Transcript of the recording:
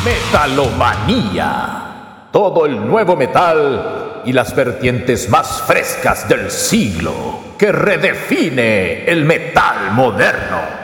Metalomanía. Todo el nuevo metal y las vertientes más frescas del siglo que redefine el metal moderno.